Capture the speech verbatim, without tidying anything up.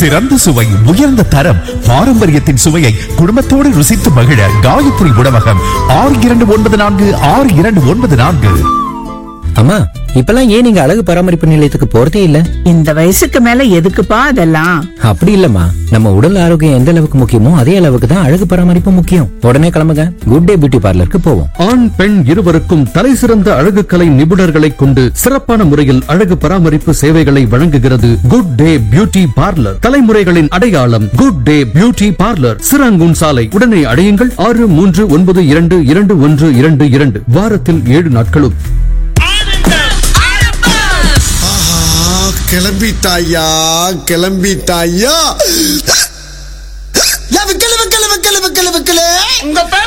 சிறந்த சுவை, உயர்ந்த தரம், பாரம்பரியத்தின் சுவையை குடும்பத்தோடு ருசித்து மகிழ காயத்ரி உணவகம். ஆறு இரண்டு ஒன்பது நான்கு ஆறு இரண்டு ஒன்பது நான்கு. அம்மா, இப்பெல்லாம் ஏன் நீங்க அழகு பராமரிப்பு நிலையத்துக்கு போறதே இல்ல? இந்த வயசுக்கு மேல எதுக்குப்பா அதெல்லாம்? அப்படி இல்லம்மா, நம்ம உடல் ஆரோக்கியம் எந்த அளவுக்கு முக்கியமோ அதே அளவுக்கு தான் அழகு பராமரிப்பு முக்கியம். உடனே கிளம்புங்க, குட் டே பியூட்டி பார்லருக்கு போவோம். ஆண் பெண் இருவருக்கும் தலை சிறந்த அழகு கலை நிபுணர்களை கொண்டு சிறப்பான முறையில் அழகு பராமரிப்பு சேவைகளை வழங்குகிறது குட் டே பியூட்டி பார்லர். தலைமுறைகளின் அடையாளம் good day beauty parlour, Serangoon சாலை. உடனே அடையுங்கள் ஆறு மூன்று ஒன்பது இரண்டு இரண்டு ஒன்று இரண்டு இரண்டு. வாரத்தில் ஏழு நாட்களும். கிளம்பிட்டாயா கிளம்பிட்டாயா கிளம்பு கிளம்பு கிளம்பு கிளம்பு கிளம்பு உங்க